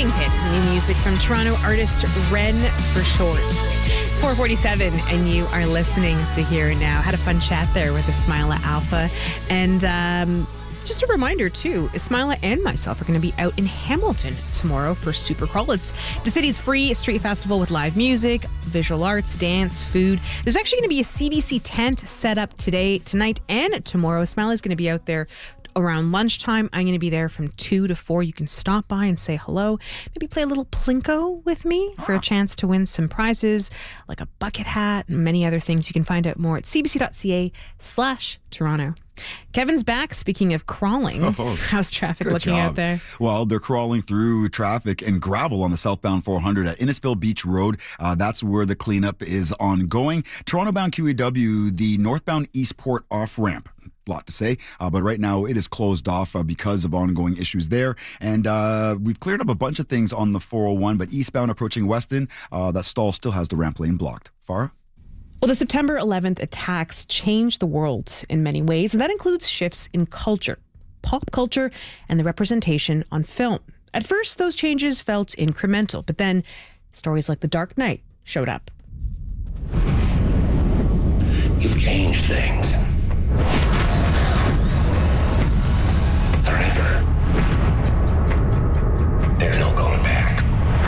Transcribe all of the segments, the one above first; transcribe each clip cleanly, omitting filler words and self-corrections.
Hit, new music from Toronto artist Ren for short. It's 4:47 and you are listening to Here and Now. Had a fun chat there with Ismaila Alpha. And just a reminder too, Ismaila and myself are going to be out in Hamilton tomorrow for Supercrawl. It's the city's free street festival with live music, visual arts, dance, food. There's actually going to be a CBC tent set up tonight and tomorrow. Ismaila is going to be out there around lunchtime. I'm going to be there from 2 to 4. You can stop by and say hello. Maybe play a little Plinko with me for a chance to win some prizes like a bucket hat and many other things. You can find out more at cbc.ca/Toronto. Kevin's back. Speaking of crawling, how's traffic looking out there? Well, they're crawling through traffic and gravel on the southbound 400 at Innisfil Beach Road. That's where the cleanup is ongoing. Toronto-bound QEW, the northbound Eastport off-ramp. Lot to say, but right now it is closed off because of ongoing issues there. And we've cleared up a bunch of things on the 401, but eastbound approaching Weston, that stall still has the ramp lane blocked. Farah? Well, the September 11th attacks changed the world in many ways, and that includes shifts in culture, pop culture, and the representation on film. At first, those changes felt incremental, but then stories like The Dark Knight showed up. You've changed things. Forever. There's no going back.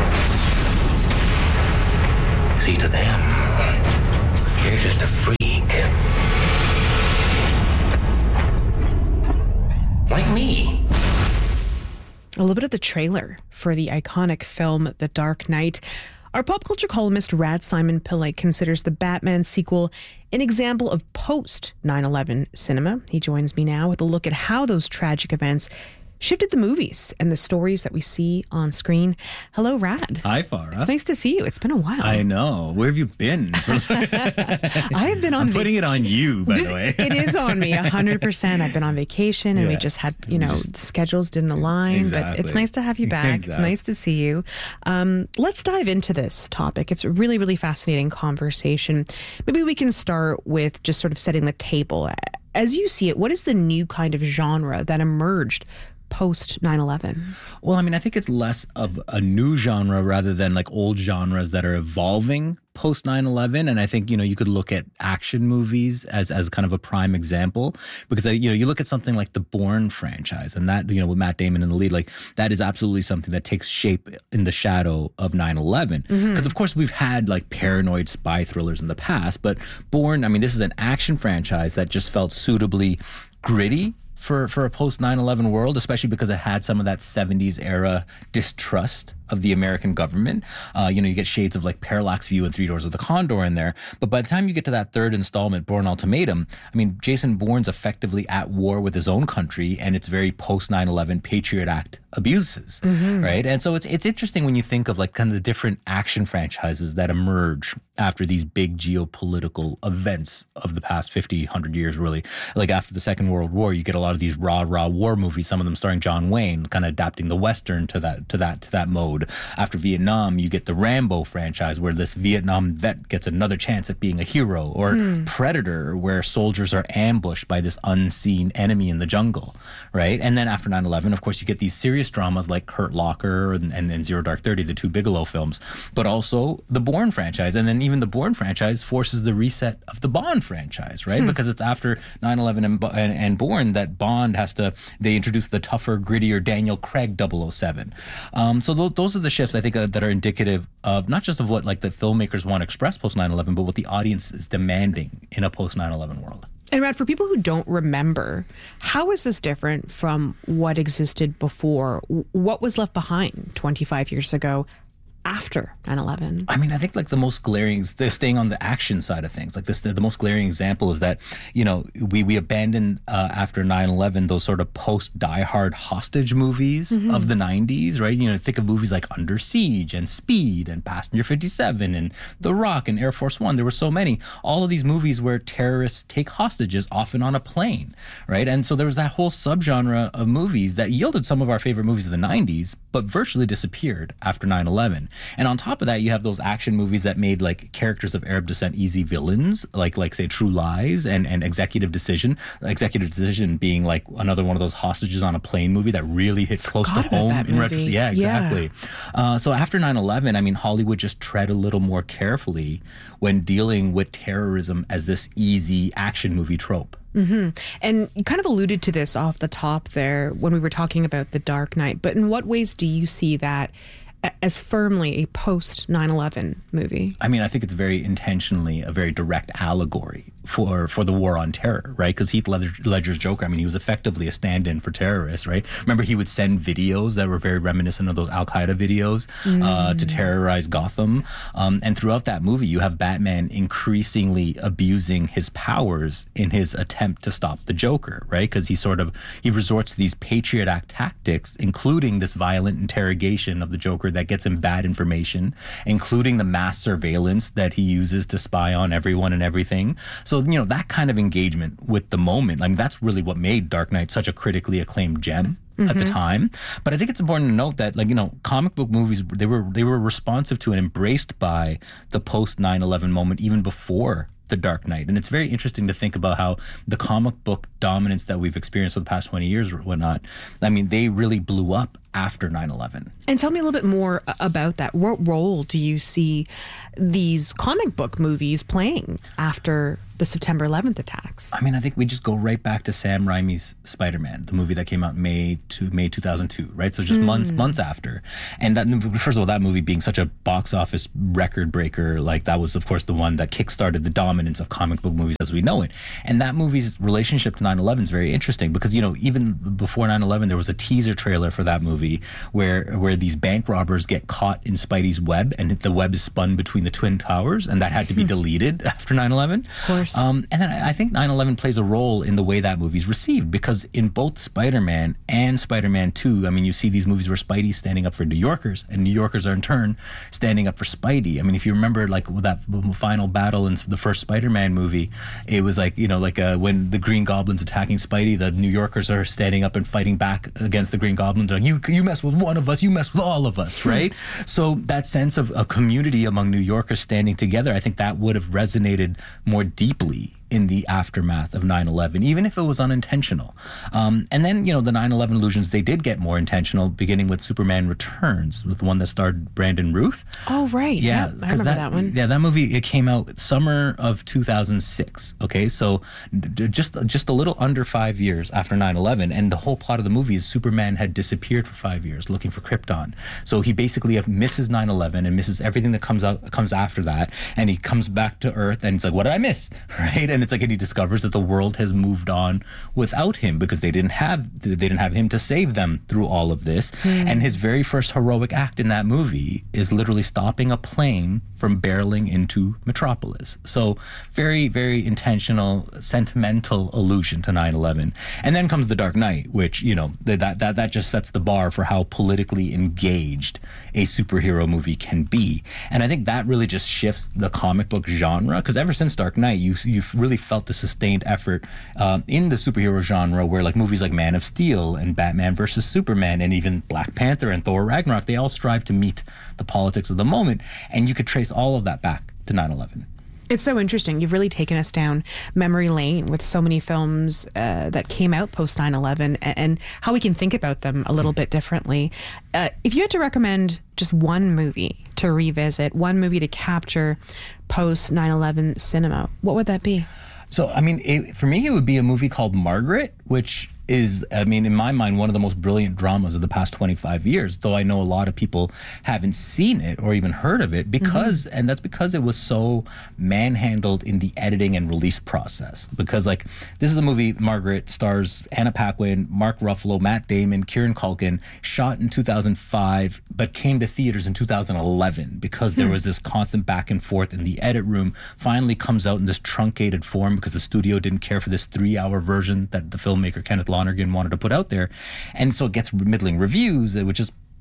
See, to them, you're just a freak. Like me. A little bit of the trailer for the iconic film The Dark Knight. Our pop culture columnist Rad Simon Pillay considers the Batman sequel an example of post 9/11 cinema. He joins me now with a look at how those tragic events shifted the movies and the stories that we see on screen. Hello, Rad. Hi, Farah. It's nice to see you. It's been a while. I know. Where have you been? I have been on. I'm putting it on you, by the way. It is on me, 100%. I've been on vacation, and we just had, schedules didn't align. Exactly. But it's nice to have you back. Exactly. It's nice to see you. Let's dive into this topic. It's a really, really fascinating conversation. Maybe we can start with just sort of setting the table. As you see it, what is the new kind of genre that emerged post 9/11? Well, I mean, I think it's less of a new genre rather than like old genres that are evolving post 9/11. And I think, you could look at action movies as kind of a prime example, because, you look at something like the Bourne franchise and that, with Matt Damon in the lead, like that is absolutely something that takes shape in the shadow of 9/11. Because of course we've had like paranoid spy thrillers in the past, but Bourne, I mean, this is an action franchise that just felt suitably gritty for a post 9/11 world, especially because it had some of that 70s era distrust of the American government. You get shades of like Parallax View and Three Doors of the Condor in there. But by the time you get to that third installment, Bourne Ultimatum, I mean, Jason Bourne's effectively at war with his own country, and it's very post 9/11 Patriot Act abuses, right? And so it's interesting when you think of like kind of the different action franchises that emerge after these big geopolitical events of the past 50, 100 years, really. Like after the Second World War, you get a lot of these raw war movies, some of them starring John Wayne, kind of adapting the Western to that mode. After Vietnam, you get the Rambo franchise, where this Vietnam vet gets another chance at being a hero, or Predator, where soldiers are ambushed by this unseen enemy in the jungle, right? And then after 9/11, of course, you get these serious dramas like Hurt Locker and Zero Dark 30, the two Bigelow films, but also the Bourne franchise. And then even the Bourne franchise forces the reset of the Bond franchise, right? Because it's after 9/11 and Bourne that Bond they introduce the tougher, grittier Daniel Craig 007. So those are the shifts, I think, that are indicative of not just of what like the filmmakers want to express post 9/11, but what the audience is demanding in a post 9/11 world. And Rad, for people who don't remember, how is this different from what existed before? What was left behind 25 years ago after 9/11? I mean, I think like the most glaring, staying on the action side of things, like the most glaring example is that, we abandoned after 9/11 those sort of post Die Hard hostage movies of the 90s, right? Think of movies like Under Siege and Speed and Passenger 57 and The Rock and Air Force One. There were so many. All of these movies where terrorists take hostages, often on a plane, right? And so there was that whole subgenre of movies that yielded some of our favorite movies of the 90s, but virtually disappeared after 9/11. And on top of that, you have those action movies that made like characters of Arab descent easy villains, like say True Lies and Executive Decision. Executive Decision being like another one of those hostages on a plane movie that really hit close to home in retrospect. Yeah, exactly. So after 9/11, I mean, Hollywood just tread a little more carefully when dealing with terrorism as this easy action movie trope. Mm-hmm. And you kind of alluded to this off the top there when we were talking about The Dark Knight, but in what ways do you see that as firmly a post 9/11 movie? I mean, I think it's very intentionally a very direct allegory for the war on terror, right? Because Heath Ledger's Joker, I mean, he was effectively a stand-in for terrorists, right? Remember, he would send videos that were very reminiscent of those Al-Qaeda videos to terrorize Gotham. And throughout that movie, you have Batman increasingly abusing his powers in his attempt to stop the Joker, right? Because he resorts to these Patriot Act tactics, including this violent interrogation of the Joker that gets him bad information, including the mass surveillance that he uses to spy on everyone and everything. So, that kind of engagement with the moment, I mean, that's really what made Dark Knight such a critically acclaimed gem at the time. But I think it's important to note that, comic book movies, they were responsive to and embraced by the post 9/11 moment even before The Dark Knight. And it's very interesting to think about how the comic book dominance that we've experienced for the past 20 years or whatnot, I mean, they really blew up after 9/11. And tell me a little bit more about that. What role do you see these comic book movies playing after the September 11th attacks? I mean, I think we just go right back to Sam Raimi's Spider-Man, the movie that came out in May 2002, right? So just months after. And that, first of all, that movie being such a box office record breaker, like that was, of course, the one that kickstarted the dominance of comic book movies as we know it. And that movie's relationship to 9/11 is very interesting because, even before 9/11, there was a teaser trailer for that movie where these bank robbers get caught in Spidey's web, and the web is spun between the Twin Towers, and that had to be deleted after 9/11. Of course. And then I think 9/11 plays a role in the way that movie's received, because in both Spider-Man and Spider-Man 2, I mean, you see these movies where Spidey's standing up for New Yorkers, and New Yorkers are in turn standing up for Spidey. I mean, if you remember, like that final battle in the first Spider-Man movie, it was like, when the Green Goblin's attacking Spidey, the New Yorkers are standing up and fighting back against the Green Goblins. Like, you mess with one of us, you mess with all of us, right? So that sense of a community among New Yorkers standing together, I think that would have resonated more deeply in the aftermath of 9/11, even if it was unintentional. And then, the 9/11 illusions, they did get more intentional, beginning with Superman Returns, with the one that starred Brandon Routh. Oh, right. Yeah, I remember that one. Yeah, that movie, it came out summer of 2006. Okay, so just a little under 5 years after 9/11, and the whole plot of the movie is Superman had disappeared for 5 years looking for Krypton. So he basically misses 9/11 and misses everything that comes after that, and he comes back to Earth, and it's like, what did I miss, right? And and he discovers that the world has moved on without him because they didn't have him to save them through all of this. And his very first heroic act in that movie is literally stopping a plane from barreling into Metropolis. So very, very intentional, sentimental allusion to 9/11. And then comes The Dark Knight, which, that just sets the bar for how politically engaged a superhero movie can be. And I think that really just shifts the comic book genre, because ever since Dark Knight, you've really felt the sustained effort in the superhero genre, where like movies like Man of Steel and Batman versus Superman and even Black Panther and Thor Ragnarok, they all strive to meet the politics of the moment. And you could trace all of that back to 9/11. It's so interesting. You've really taken us down memory lane with so many films that came out post 9/11 and how we can think about them a little bit differently. If you had to recommend just one movie to revisit, one movie to capture post 9/11 cinema, what would that be? So, I mean, for me, it would be a movie called Margaret, which is, I mean, in my mind, one of the most brilliant dramas of the past 25 years, though I know a lot of people haven't seen it or even heard of it because, and that's because it was so manhandled in the editing and release process. Because, like, this is a movie, Margaret, stars Anna Paquin, Mark Ruffalo, Matt Damon, Kieran Culkin, shot in 2005, but came to theaters in 2011 because there was this constant back and forth in the edit room, finally comes out in this truncated form because the studio didn't care for this 3-hour version that the filmmaker Kenneth Lonergan wanted to put out there. And so it gets middling reviews, which is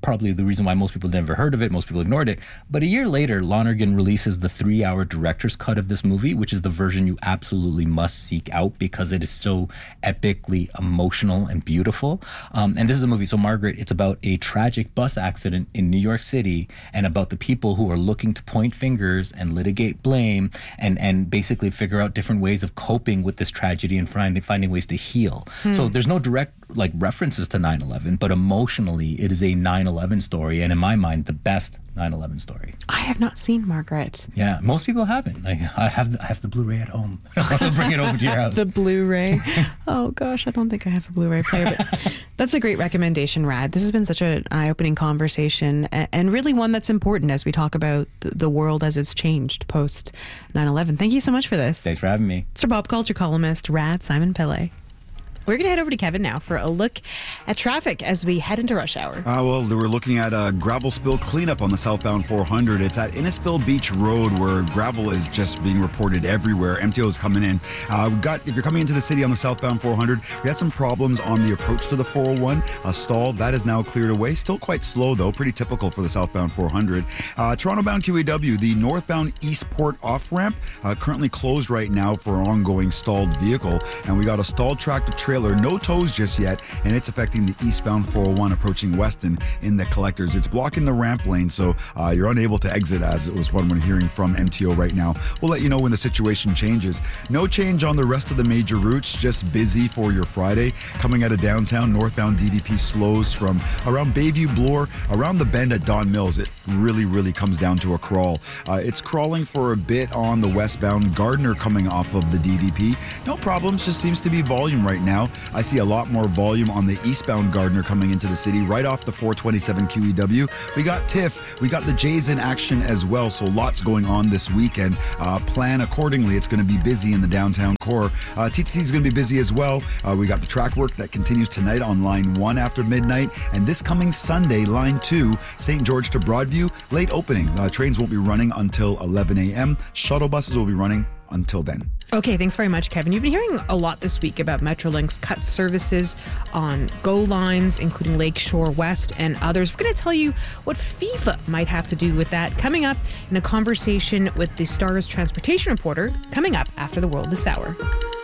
probably the reason why most people never heard of it, most people ignored it. But a year later, Lonergan releases the 3-hour director's cut of this movie, which is the version you absolutely must seek out because it is so epically emotional and beautiful. And this is a movie, so Margaret, it's about a tragic bus accident in New York City and about the people who are looking to point fingers and litigate blame and basically figure out different ways of coping with this tragedy and finding ways to heal. So there's no direct references to 9/11, but emotionally it is a 9/11 story, and in my mind the best 9/11 story. I have not seen Margaret. Yeah, most people haven't. I have the Blu-ray at home. I'll bring it over to your house. The Blu-ray. Oh gosh, I don't think I have a Blu-ray player, but that's a great recommendation, Rad. This has been such an eye-opening conversation and really one that's important as we talk about the world as it's changed post 9/11. Thank you so much for this. Thanks for having me. It's our pop culture columnist, Rad Simon Pillay. We're going to head over to Kevin now for a look at traffic as we head into rush hour. Well, we're looking at a gravel spill cleanup on the southbound 400. It's at Innisfil Beach Road where gravel is just being reported everywhere. MTO is coming in. If you're coming into the city on the southbound 400, we had some problems on the approach to the 401. A stall, that is now cleared away. Still quite slow though, pretty typical for the southbound 400. Toronto-bound QEW, the northbound Eastport off-ramp, currently closed right now for an ongoing stalled vehicle. And we got a stalled tractor trailer, no tows just yet, and it's affecting the eastbound 401 approaching Weston in the collectors. It's blocking the ramp lane, so you're unable to exit, as it was what I'm hearing from MTO right now. We'll let you know when the situation changes. No change on the rest of the major routes, just busy for your Friday. Coming out of downtown, northbound DVP slows from around Bayview Bloor, around the bend at Don Mills. It really comes down to a crawl. It's crawling for a bit on the westbound Gardner coming off of the DVP. No problems, just seems to be volume right now. I see a lot more volume on the eastbound Gardner coming into the city right off the 427 QEW. We got TIFF, we got the Jays in action as well, so lots going on this weekend. Plan accordingly. It's going to be busy in the downtown core. TTC is going to be busy as well. We got the track work that continues tonight on Line 1 after midnight, and this coming Sunday, Line 2, St. George to Broadview, late opening. Trains won't be running until 11 a.m. Shuttle buses will be running until then. Okay, thanks very much, Kevin. You've been hearing a lot this week about Metrolink's cut services on GO lines, including Lakeshore West and others. We're going to tell you what FIFA might have to do with that coming up in a conversation with the Star's transportation reporter coming up after the world this hour.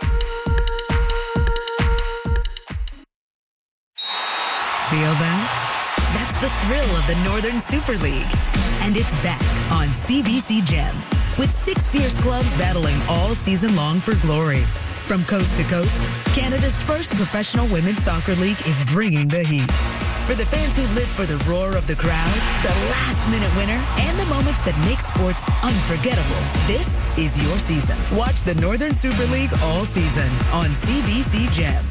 Feel that? That's the thrill of the Northern Super League. And it's back on CBC Gem, with 6 fierce clubs battling all season long for glory. From coast to coast, Canada's first professional women's soccer league is bringing the heat. For the fans who live for the roar of the crowd, the last-minute winner, and the moments that make sports unforgettable, this is your season. Watch the Northern Super League all season on CBC Gem.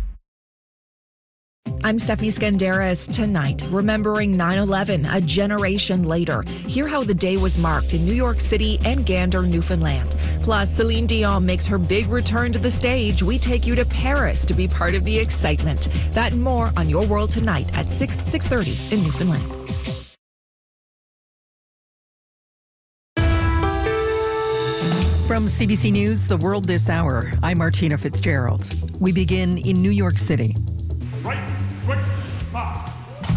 I'm Stephanie Skandaris. Tonight, remembering 9/11 a generation later. Hear how the day was marked in New York City and Gander, Newfoundland. Plus, Celine Dion makes her big return to the stage. We take you to Paris to be part of the excitement. That and more on Your World Tonight at 6:30 in Newfoundland. From CBC News, The World This Hour, I'm Martina Fitzgerald. We begin in New York City. Right, quick, pop.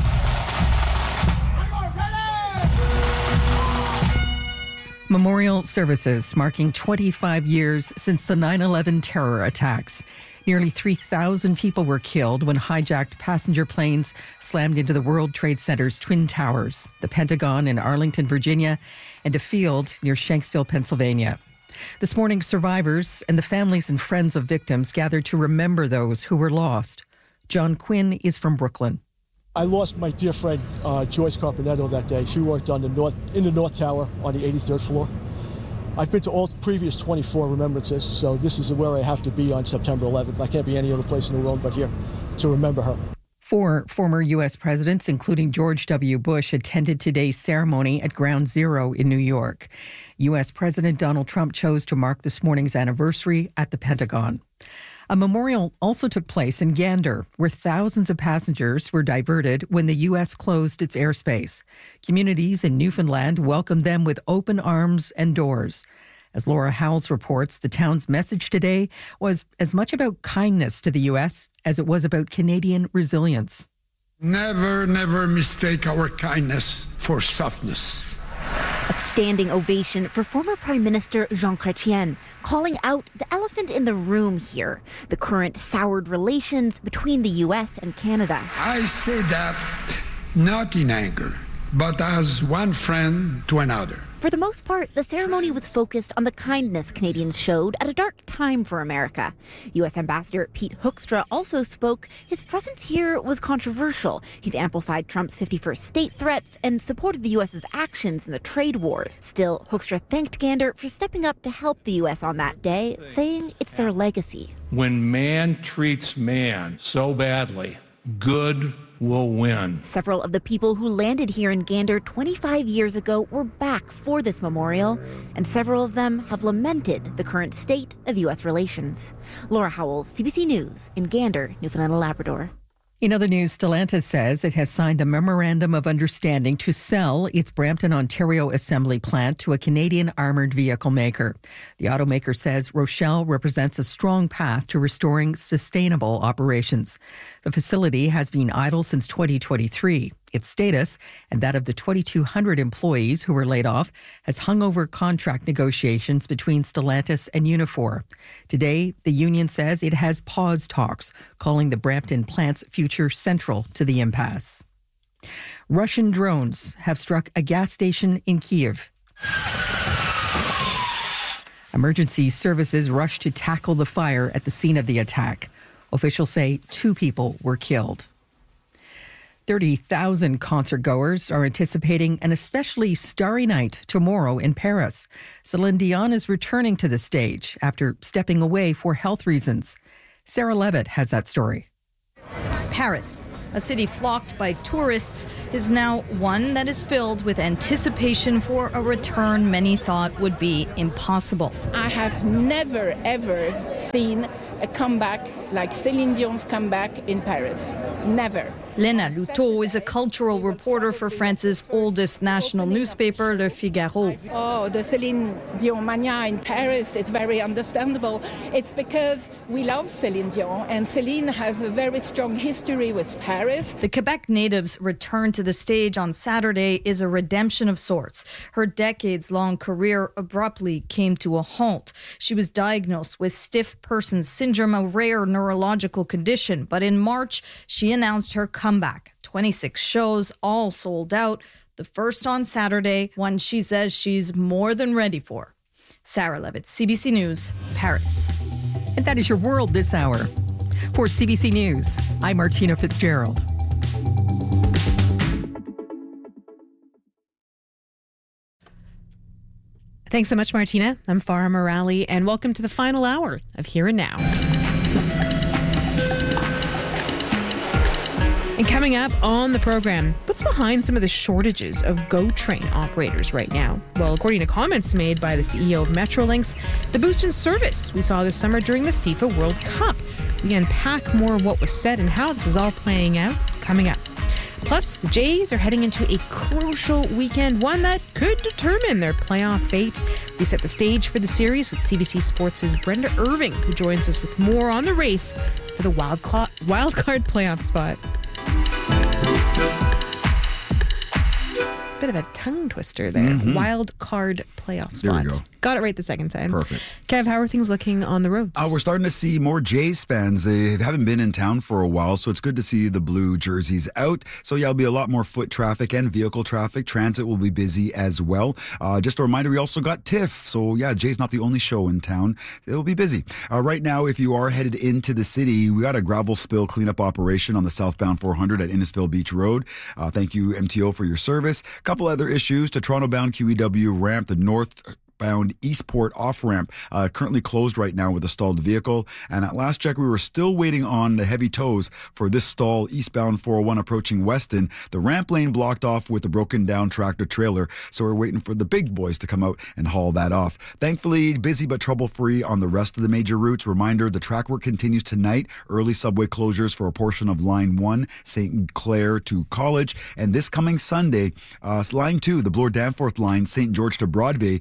Memorial services marking 25 years since the 9/11 terror attacks. Nearly 3,000 people were killed when hijacked passenger planes slammed into the World Trade Center's Twin Towers, the Pentagon in Arlington, Virginia, and a field near Shanksville, Pennsylvania. This morning, survivors and the families and friends of victims gathered to remember those who were lost. John Quinn is from Brooklyn. I lost my dear friend Joyce Carpenetto that day. She worked in the North Tower on the 83rd floor. I've been to all previous 24 remembrances, so this is where I have to be on September 11th. I can't be any other place in the world but here to remember her. 4 former U.S. presidents, including George W. Bush, attended today's ceremony at Ground Zero in New York. U.S. President Donald Trump chose to mark this morning's anniversary at the Pentagon. A memorial also took place in Gander, where thousands of passengers were diverted when the U.S. closed its airspace. Communities in Newfoundland welcomed them with open arms and doors. As Laura Howells reports, the town's message today was as much about kindness to the U.S. as it was about Canadian resilience. Never mistake our kindness for softness. A standing ovation for former Prime Minister Jean Chrétien, calling out the elephant in the room here, the current soured relations between the U.S. and Canada. I say that not in anger, but as one friend to another. For the most part, the ceremony was focused on the kindness Canadians showed at a dark time for America. U.S. Ambassador Pete Hoekstra also spoke. His presence here was controversial. He's amplified Trump's 51st state threats and supported the U.S.'s actions in the trade war. Still, Hoekstra thanked Gander for stepping up to help the U.S. on that day, saying it's their legacy. When man treats man so badly, good will win. Several of the people who landed here in Gander 25 years ago were back for this memorial, and several of them have lamented the current state of U.S. relations. Laura Howell, CBC News in Gander, Newfoundland and Labrador. In other news, Stellantis says it has signed a memorandum of understanding to sell its Brampton, Ontario assembly plant to a Canadian armored vehicle maker. The automaker says Rochelle represents a strong path to restoring sustainable operations. The facility has been idle since 2023. Its status and that of the 2,200 employees who were laid off has hung over contract negotiations between Stellantis and Unifor. Today, the union says it has paused talks, calling the Brampton plant's future central to the impasse. Russian drones have struck a gas station in Kyiv. Emergency services rushed to tackle the fire at the scene of the attack. Officials say 2 people were killed. 30,000 concertgoers are anticipating an especially starry night tomorrow in Paris. Celine Dion is returning to the stage after stepping away for health reasons. Sarah Levitt has that story. Paris, a city flocked by tourists, is now one that is filled with anticipation for a return many thought would be impossible. I have never, ever seen a comeback like Celine Dion's comeback in Paris. Never. Lena Luto is a cultural reporter for France's oldest national newspaper, Le Figaro. Oh, the Celine Dion mania in Paris is very understandable. It's because we love Celine Dion, and Celine has a very strong history with Paris. The Quebec native's return to the stage on Saturday is a redemption of sorts. Her decades-long career abruptly came to a halt. She was diagnosed with stiff person syndrome, a rare neurological condition, but in March, she announced her comeback. 26 shows, all sold out. The first on Saturday, one she says she's more than ready for. Sarah Levitt, CBC News, Paris. And that is your world this hour. For CBC News, I'm Martina Fitzgerald. Thanks so much, Martina. I'm Farah Morali, and welcome to the final hour of Here and Now. And coming up on the program, what's behind some of the shortages of GO train operators right now? Well, according to comments made by the CEO of Metrolinx, the boost in service we saw this summer during the FIFA World Cup. We unpack more of what was said and how this is all playing out coming up. Plus, the Jays are heading into a crucial weekend, one that could determine their playoff fate. We set the stage for the series with CBC Sports' Brenda Irving, who joins us with more on the race for the wild card playoff spot. Bit of a tongue twister there. Wild card playoff spot. There we go. Got it right the second time. Perfect. Kev, how are things looking on the roads? We're starting to see more Jays fans. They haven't been in town for a while, so it's good to see the blue jerseys out. So yeah, there'll be a lot more foot traffic and vehicle traffic. Transit will be busy as well. Just a reminder, we also got TIFF. So yeah, Jay's not the only show in town. It'll be busy. Right now, if you are headed into the city, we got a gravel spill cleanup operation on the southbound 400 at Innisfil Beach Road. Thank you, MTO, for your service. A couple other issues. To Toronto-bound QEW ramp, the northbound Eastport off-ramp currently closed right now with a stalled vehicle. And at last check, we were still waiting on the heavy tows for this stall eastbound 401 approaching Weston. The ramp lane blocked off with a broken down tractor trailer. So we're waiting for the big boys to come out and haul that off. Thankfully, busy but trouble-free on the rest of the major routes. Reminder, the track work continues tonight. Early subway closures for a portion of Line 1, St. Clair to College. And this coming Sunday, Line 2, the Bloor-Danforth line, St. George to Broadway,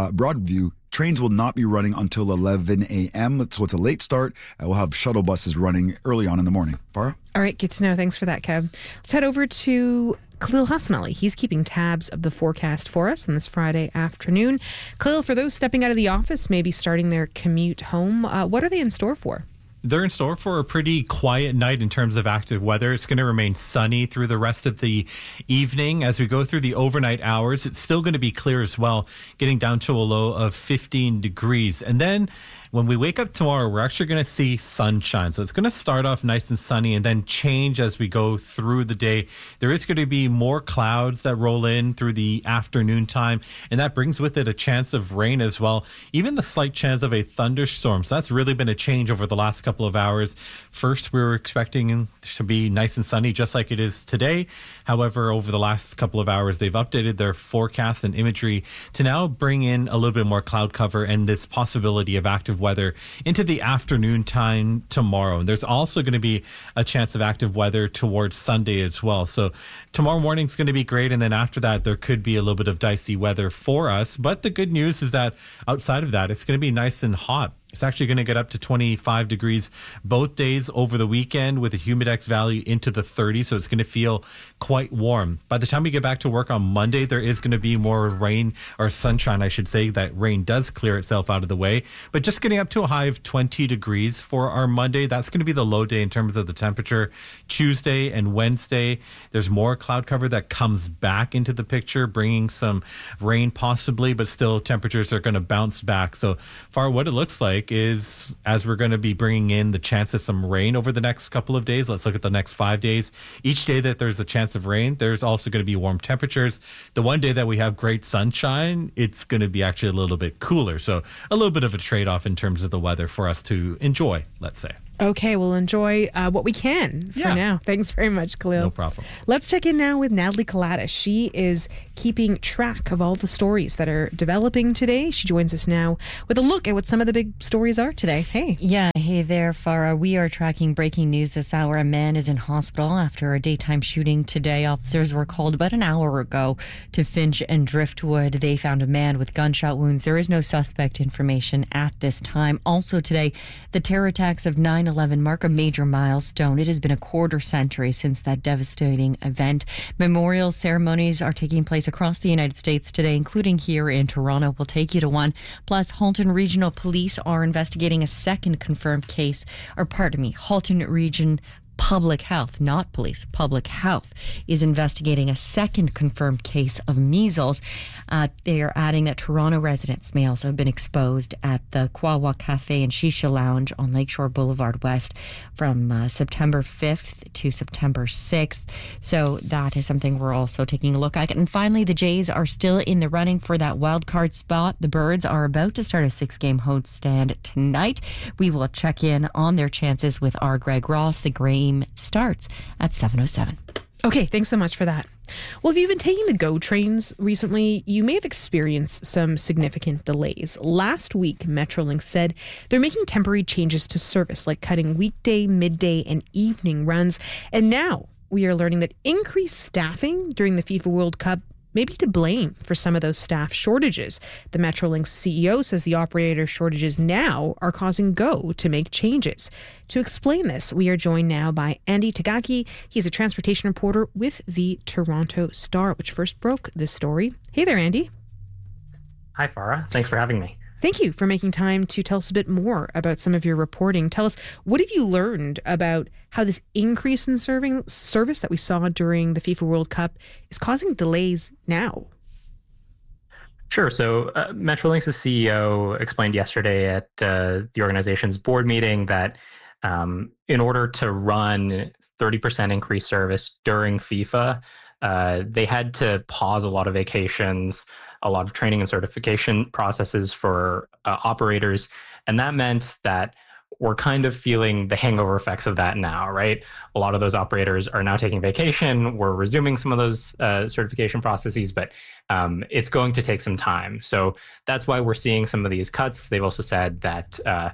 Broadview, trains will not be running until 11 a.m., so it's a late start. We'll have shuttle buses running early on in the morning. Farah? All right, good to know. Thanks for that, Kev. Let's head over to Khalil Hassan Ali. He's keeping tabs of the forecast for us on this Friday afternoon. Khalil, for those stepping out of the office, maybe starting their commute home, what are they in store for? They're in store for a pretty quiet night in terms of active weather. It's going to remain sunny through the rest of the evening. As we go through the overnight hours, it's still going to be clear as well, getting down to a low of 15 degrees. And then when we wake up tomorrow, we're actually going to see sunshine. So it's going to start off nice and sunny and then change as we go through the day. There is going to be more clouds that roll in through the afternoon time, and that brings with it a chance of rain as well, even the slight chance of a thunderstorm. So that's really been a change over the last couple of hours. First, we were expecting to be nice and sunny just like it is today. However, over the last couple of hours, they've updated their forecast and imagery to now bring in a little bit more cloud cover and this possibility of active weather into the afternoon time tomorrow. And there's also going to be a chance of active weather towards Sunday as well. So tomorrow morning is going to be great. And then after that, there could be a little bit of dicey weather for us. But the good news is that outside of that, it's going to be nice and hot. It's actually going to get up to 25 degrees both days over the weekend with a humidex value into the 30s. So it's going to feel quite warm. By the time we get back to work on Monday, there is going to be more rain or sunshine, I should say. That rain does clear itself out of the way. But just getting up to a high of 20 degrees for our Monday. That's going to be the low day in terms of the temperature. Tuesday and Wednesday, there's more cloud cover that comes back into the picture, bringing some rain possibly, but still temperatures are going to bounce back. So far, what it looks like is, as we're going to be bringing in the chance of some rain over the next couple of days, let's look at the next 5 days. Each day that there's a chance of rain, there's also going to be warm temperatures. The one day that we have great sunshine, it's going to be actually a little bit cooler. So a little bit of a trade-off in terms of the weather for us to enjoy, let's say. Okay, we'll enjoy what we can for now. Thanks very much, Khalil. No problem. Let's check in now with Natalie Kalatis. She is keeping track of all the stories that are developing today. She joins us now with a look at what some of the big stories are today. Hey. Yeah, hey there, Farah. We are tracking breaking news this hour. A man is in hospital after a daytime shooting today. Officers were called about an hour ago to Finch and Driftwood. They found a man with gunshot wounds. There is no suspect information at this time. Also today, the terror attacks of 9/11 mark a major milestone. It has been a quarter century since that devastating event. Memorial ceremonies are taking place across the United States today, including here in Toronto. We'll take you to one. Plus, Halton Regional Police are investigating a second confirmed case, Halton Region Public Health, not police, Public Health is investigating a second confirmed case of measles. They are adding that Toronto residents may also have been exposed at the Quawa Cafe and Shisha Lounge on Lakeshore Boulevard West from September 5th to September 6th. So that is something we're also taking a look at. And finally, the Jays are still in the running for that wild card spot. The Birds are about to start a 6-game homestand tonight. We will check in on their chances with our Greg Ross. The game starts at 7:07. Okay, thanks so much for that. Well, if you've been taking the GO trains recently, you may have experienced some significant delays. Last week, Metrolinx said they're making temporary changes to service, like cutting weekday, midday, and evening runs. And now we are learning that increased staffing during the FIFA World Cup may be to blame for some of those staff shortages. The Metrolinx CEO says the operator shortages now are causing GO to make changes. To explain this, we are joined now by Andy Tagaki. He's a transportation reporter with the Toronto Star, which first broke this story. Hey there, Andy. Hi, Farah. Thanks for having me. Thank you for making time to tell us a bit more about some of your reporting. Tell us, what have you learned about how this increase in service that we saw during the FIFA World Cup is causing delays now? Sure. So Metrolinx's CEO explained yesterday at the organization's board meeting that in order to run 30% increased service during FIFA, they had to pause a lot of vacations, a lot of training and certification processes for operators. And that meant that we're kind of feeling the hangover effects of that now, right? A lot of those operators are now taking vacation. We're resuming some of those certification processes, but it's going to take some time. So that's why we're seeing some of these cuts. They've also said that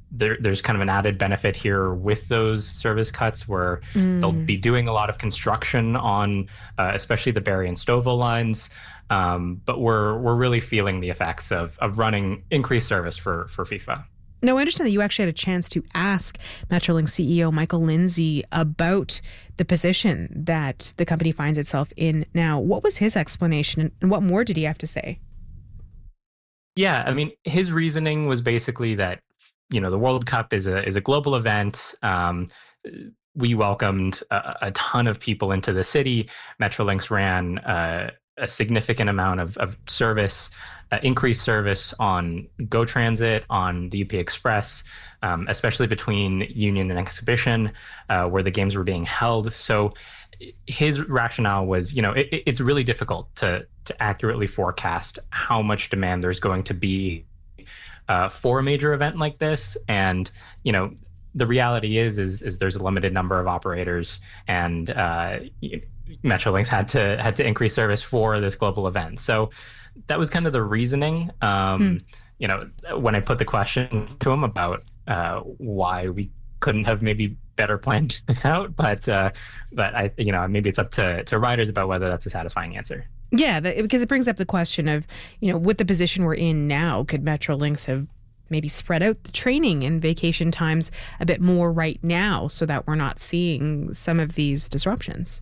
there's kind of an added benefit here with those service cuts where they'll be doing a lot of construction on especially the Barrie and Stouffville lines. But we're really feeling the effects of running increased service for FIFA. Now, I understand that you actually had a chance to ask Metrolinx CEO Michael Lindsay about the position that the company finds itself in now. What was his explanation, and what more did he have to say? Yeah, I mean, his reasoning was basically that, the World Cup is a global event. We welcomed a ton of people into the city. Metrolinx ran a significant amount of service, increased service on GO Transit, on the UP Express, especially between Union and Exhibition, where the games were being held. So his rationale was, it's really difficult to accurately forecast how much demand there's going to be for a major event like this. And, the reality is there's a limited number of operators, and Metrolinx had to increase service for this global event. So that was kind of the reasoning. When I put the question to him about why we couldn't have maybe better planned this out, but I maybe it's up to riders about whether that's a satisfying answer. Yeah, because it brings up the question of, with the position we're in now, could Metrolinx have maybe spread out the training and vacation times a bit more right now so that we're not seeing some of these disruptions?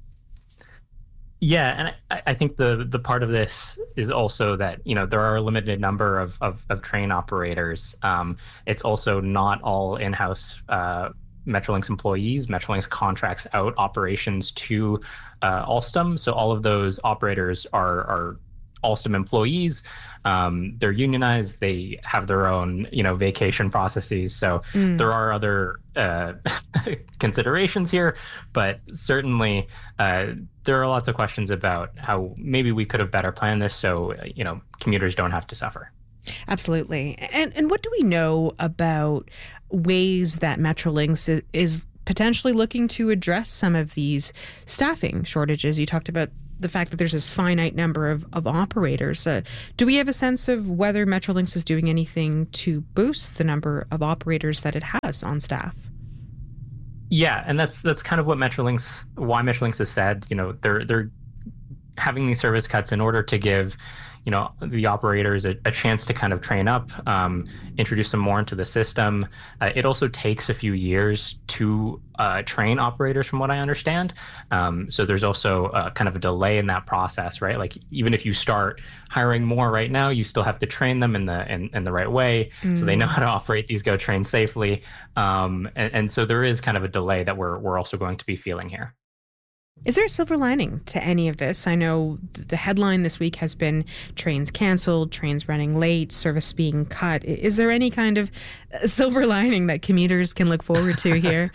Yeah, and I think the part of this is also that, there are a limited number of train operators. It's also not all in-house Metrolinx employees. Metrolinx contracts out operations to Alstom. So all of those operators are Alstom employees. They're unionized. They have their own, vacation processes. So there are other considerations here, but certainly there are lots of questions about how maybe we could have better planned this so, commuters don't have to suffer. Absolutely. And what do we know about ways that Metrolinx is potentially looking to address some of these staffing shortages? You talked about the fact that there's this finite number of operators. Do we have a sense of whether Metrolinx is doing anything to boost the number of operators that it has on staff? Yeah, and that's kind of why Metrolinx has said, they're having these service cuts in order to give, the operators a chance to kind of train up, introduce them more into the system. It also takes a few years to train operators, from what I understand. So there's also kind of a delay in that process, right? Like, even if you start hiring more right now, you still have to train them in the right way, so they know how to operate these GO trains safely. And so there is kind of a delay that we're also going to be feeling here. Is there a silver lining to any of this? I know the headline this week has been trains canceled, trains running late, service being cut. Is there any kind of silver lining that commuters can look forward to here?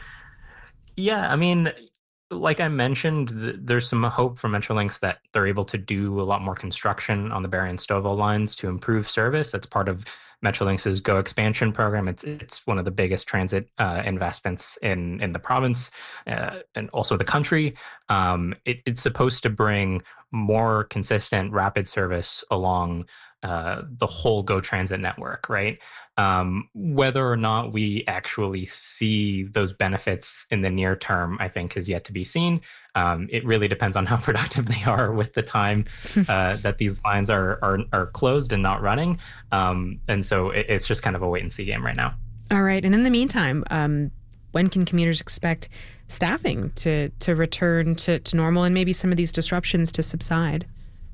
Yeah, I mean, like I mentioned, there's some hope for Metrolinx that they're able to do a lot more construction on the Barrie and Stouffville lines to improve service. That's part of Metrolinx's GO expansion program. It's one of the biggest transit investments in the province and also the country. It's supposed to bring more consistent rapid service along the whole GO Transit network, right? Whether or not we actually see those benefits in the near term, I think, is yet to be seen. It really depends on how productive they are with the time that these lines are closed and not running. And so it's just kind of a wait and see game right now. All right. And in the meantime, when can commuters expect staffing to return to normal and maybe some of these disruptions to subside?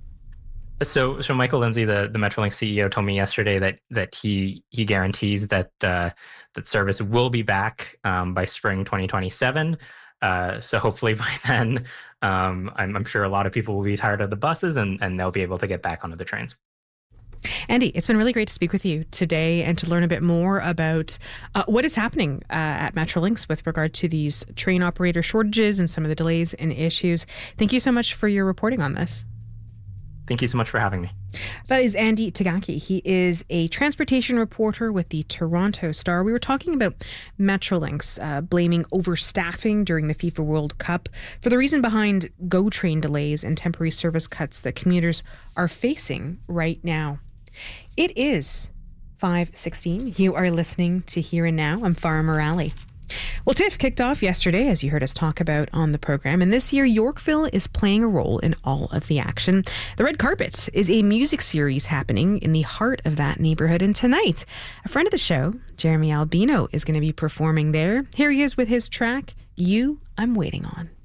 So Michael Lindsay, the Metrolinx CEO, told me yesterday that he guarantees that service will be back by spring 2027. So hopefully by then, I'm sure a lot of people will be tired of the buses and they'll be able to get back onto the trains. Andy, it's been really great to speak with you today and to learn a bit more about what is happening at Metrolinx with regard to these train operator shortages and some of the delays and issues. Thank you so much for your reporting on this. Thank you so much for having me. That is Andy Tagaki. He is a transportation reporter with the Toronto Star. We were talking about Metrolinx blaming overstaffing during the FIFA World Cup for the reason behind GO train delays and temporary service cuts that commuters are facing right now. It is 5:16. You are listening to Here and Now. I'm Farah Morale. Well, TIFF kicked off yesterday, as you heard us talk about on the program. And this year, Yorkville is playing a role in all of the action. The Red Carpet is a music series happening in the heart of that neighborhood. And tonight, a friend of the show, Jeremy Albino, is going to be performing there. Here he is with his track, You I'm Waiting On.